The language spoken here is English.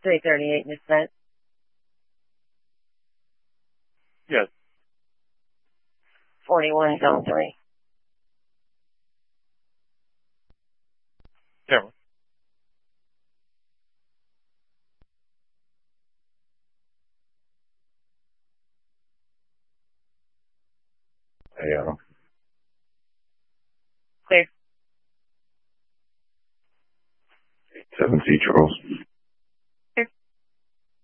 338 Miss Bent. Yes. 41 Zone 3. Camera. Hey, 7C Charles.